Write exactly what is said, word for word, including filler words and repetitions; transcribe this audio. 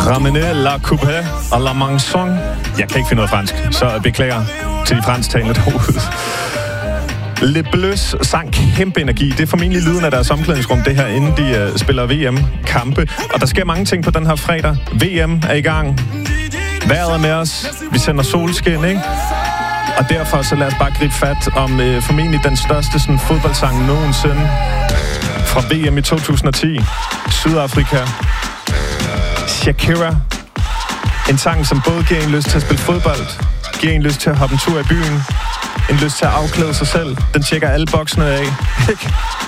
Ramener la coupe à la manson. Jeg kan ikke finde noget fransk, så beklager til de fransktalende derude. Le Bleus sang kæmpe energi. Det er formentlig lyden af deres omklædningsrum, det her, inden de uh, spiller V M-kampe. Og der sker mange ting på den her fredag. V M er i gang. Vejret er med os. Vi sender solskin, ikke? Og derfor så lad os bare gribe fat om uh, formentlig den største sådan, fodboldsang nogensinde. Fra V M i to tusind og ti. Sydafrika. Shakira. En sang, som både giver en lyst til at spille fodbold, giver en lyst til at hoppe en tur i byen, en lyst til at afklæde sig selv. Den tjekker alle boksene af.